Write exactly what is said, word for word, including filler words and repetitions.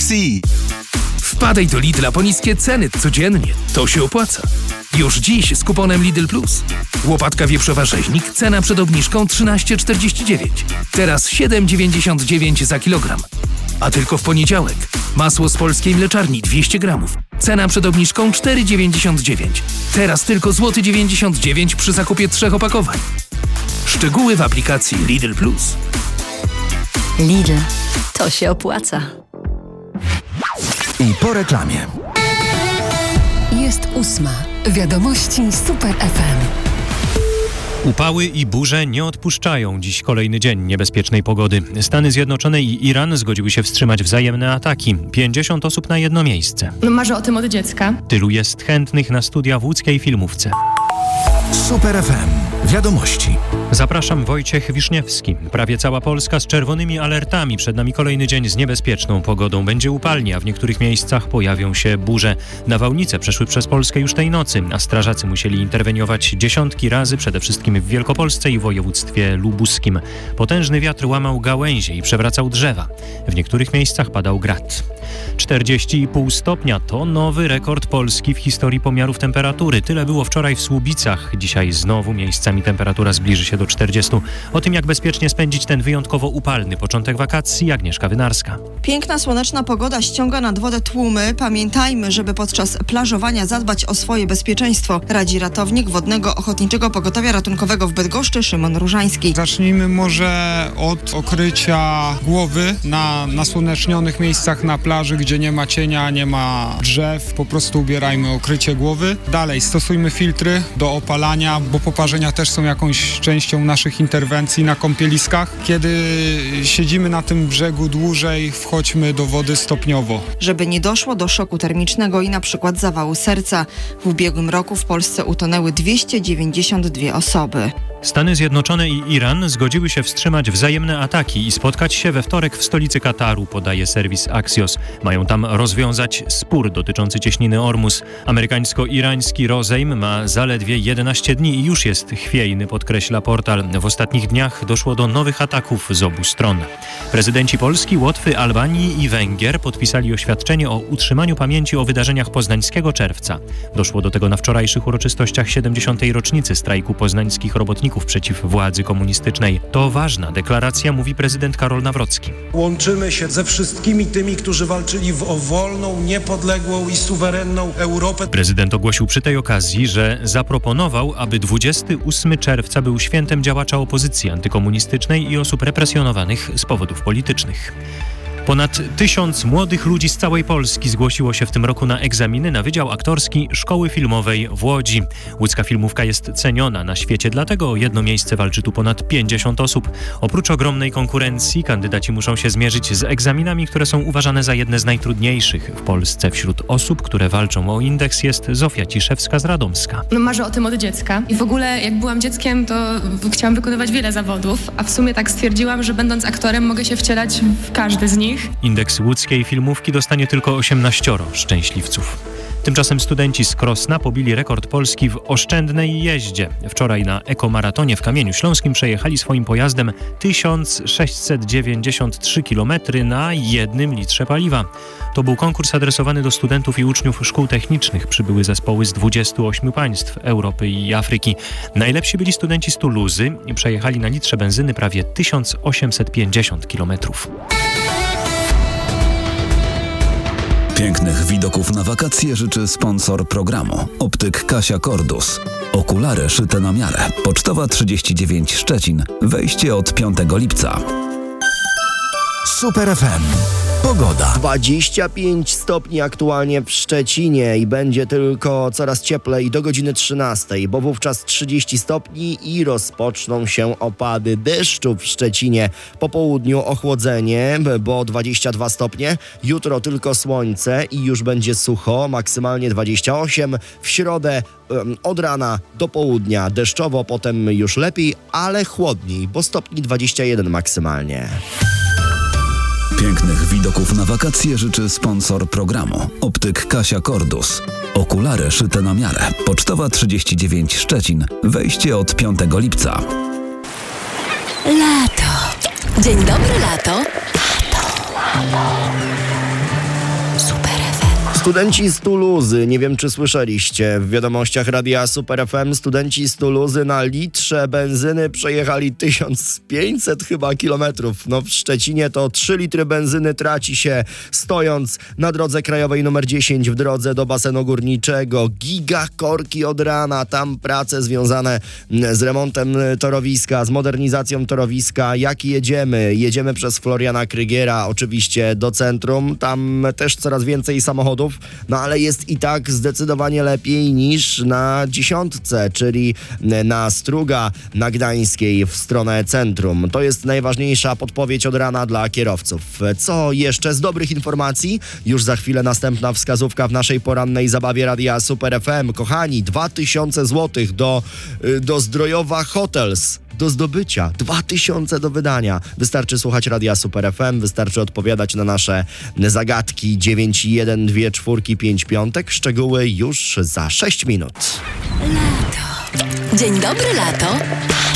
Pepsi. Wpadaj do Lidla po niskie ceny codziennie. To się opłaca. Już dziś z kuponem Lidl Plus. Łopatka wieprzowa rzeźnik, cena przed obniżką trzynaście czterdzieści dziewięć. Teraz siedem dziewięćdziesiąt dziewięć za kilogram. A tylko w poniedziałek. Masło z polskiej mleczarni dwieście gramów. Cena przed obniżką cztery dziewięćdziesiąt dziewięć. Teraz tylko złoty dziewięćdziesiąt dziewięć przy zakupie trzech opakowań. Szczegóły w aplikacji Lidl Plus. Lidl. To się opłaca. I po reklamie. Jest ósma. Wiadomości Super F M. Upały i burze nie odpuszczają. Dziś kolejny dzień niebezpiecznej pogody. Stany Zjednoczone i Iran zgodziły się wstrzymać wzajemne ataki. pięćdziesiąt osób na jedno miejsce. Marzę o tym od dziecka. Tylu jest chętnych na studia w łódzkiej filmówce. Super F M. Wiadomości. Zapraszam, Wojciech Wiszniewski. Prawie cała Polska z czerwonymi alertami. Przed nami kolejny dzień z niebezpieczną pogodą. Będzie upalnie, a w niektórych miejscach pojawią się burze. Nawałnice przeszły przez Polskę już tej nocy, a strażacy musieli interweniować dziesiątki razy, przede wszystkim w Wielkopolsce i województwie lubuskim. Potężny wiatr łamał gałęzie i przewracał drzewa. W niektórych miejscach padał grad. czterdzieści i pół stopnia to nowy rekord Polski w historii pomiarów temperatury. Tyle było wczoraj w Słubicach. Dzisiaj znowu miejscami temperatura zbliży się do czterdziestu. O tym, jak bezpiecznie spędzić ten wyjątkowo upalny początek wakacji, Agnieszka Wynarska. Piękna, słoneczna pogoda ściąga nad wodę tłumy. Pamiętajmy, żeby podczas plażowania zadbać o swoje bezpieczeństwo, radzi ratownik Wodnego Ochotniczego Pogotowia Ratunkowego w Bydgoszczy Szymon Różański. Zacznijmy może od okrycia głowy na nasłonecznionych miejscach na plaży, gdzie nie ma cienia, nie ma drzew. Po prostu ubierajmy okrycie głowy. Dalej stosujmy filtry do opalania, bo poparzenia też są jakąś częścią naszych interwencji na kąpieliskach. Kiedy siedzimy na tym brzegu dłużej, wchodźmy do wody stopniowo. Żeby nie doszło do szoku termicznego i na przykład zawału serca. W ubiegłym roku w Polsce utonęły dwieście dziewięćdziesiąt dwie osoby. Stany Zjednoczone i Iran zgodziły się wstrzymać wzajemne ataki i spotkać się we wtorek w stolicy Kataru, podaje serwis Axios. Mają tam rozwiązać spór dotyczący cieśniny Ormus. Amerykańsko-irański rozejm ma zaledwie jedenaście dni i już jest chwiejny, podkreśla portal. W ostatnich dniach doszło do nowych ataków z obu stron. Prezydenci Polski, Łotwy, Albanii i Węgier podpisali oświadczenie o utrzymaniu pamięci o wydarzeniach poznańskiego czerwca. Doszło do tego na wczorajszych uroczystościach siedemdziesiątej rocznicy strajku poznańskich robotników przeciw władzy komunistycznej. To ważna deklaracja, mówi prezydent Karol Nawrocki. Łączymy się ze wszystkimi tymi, którzy walczyli w, o wolną, niepodległą i suwerenną Europę. Prezydent ogłosił przy tej okazji, że zaproponował, aby dwudziestego ósmego czerwca był świętem działacza opozycji antykomunistycznej i osób represjonowanych z powodów politycznych. Ponad tysiąc młodych ludzi z całej Polski zgłosiło się w tym roku na egzaminy na Wydział Aktorski Szkoły Filmowej w Łodzi. Łódzka filmówka jest ceniona na świecie, dlatego o jedno miejsce walczy tu ponad pięćdziesiąt osób. Oprócz ogromnej konkurencji kandydaci muszą się zmierzyć z egzaminami, które są uważane za jedne z najtrudniejszych w Polsce. Wśród osób, które walczą o indeks, jest Zofia Ciszewska z Radomska. No, marzę o tym od dziecka. I w ogóle jak byłam dzieckiem, to chciałam wykonywać wiele zawodów, a w sumie tak stwierdziłam, że będąc aktorem mogę się wcielać w każdy z nich. Indeks łódzkiej filmówki dostanie tylko osiemnaścioro szczęśliwców. Tymczasem studenci z Krosna pobili rekord Polski w oszczędnej jeździe. Wczoraj na ekomaratonie w Kamieniu Śląskim przejechali swoim pojazdem tysiąc sześćset dziewięćdziesiąt trzy kilometry na jednym litrze paliwa. To był konkurs adresowany do studentów i uczniów szkół technicznych. Przybyły zespoły z dwudziestu ośmiu państw Europy i Afryki. Najlepsi byli studenci z Tuluzy i przejechali na litrze benzyny prawie tysiąc osiemset pięćdziesiąt kilometrów. Pięknych widoków na wakacje życzy sponsor programu. Optyk Kasia Cordus. Okulary szyte na miarę. Pocztowa trzydzieści dziewięć Szczecin. Wejście od piątego lipca. Super F M. Pogoda. dwadzieścia pięć stopni aktualnie w Szczecinie i będzie tylko coraz cieplej do godziny trzynastej, bo wówczas trzydzieści stopni i rozpoczną się opady deszczu w Szczecinie. Po południu ochłodzenie, bo dwadzieścia dwa stopnie. Jutro tylko słońce i już będzie sucho, maksymalnie dwadzieścia osiem. W środę um, od rana do południa deszczowo, potem już lepiej, ale chłodniej, bo stopni dwadzieścia jeden maksymalnie. Pięknych widoków na wakacje życzy sponsor programu. Optyk Kasia Cordus. Okulary szyte na miarę. Pocztowa trzydzieści dziewięć Szczecin. Wejście od piątego lipca. Lato. Dzień dobry, lato. Lato. Studenci z Tuluzy, nie wiem czy słyszeliście, w wiadomościach Radia Super F M, studenci z Tuluzy na litrze benzyny przejechali tysiąc pięćset chyba kilometrów. No w Szczecinie to trzy litry benzyny traci się stojąc na drodze krajowej numer dziesięć w drodze do basenu górniczego. Giga korki od rana, tam prace związane z remontem torowiska, z modernizacją torowiska. Jak jedziemy? Jedziemy przez Floriana Krygiera oczywiście do centrum, tam też coraz więcej samochodów. No ale jest i tak zdecydowanie lepiej niż na dziesiątce, czyli na Struga na Gdańskiej w stronę centrum. To jest najważniejsza podpowiedź od rana dla kierowców. Co jeszcze z dobrych informacji? Już za chwilę następna wskazówka w naszej porannej zabawie Radia Super F M. Kochani, dwa tysiące złotych do, do Zdrojowa Hotels. Do zdobycia. dwa tysiące do wydania. Wystarczy słuchać Radia Super F M, wystarczy odpowiadać na nasze zagadki dziewięć jeden dwa cztery pięć piątek. Szczegóły już za sześć minut. Lato. Dzień dobry, lato.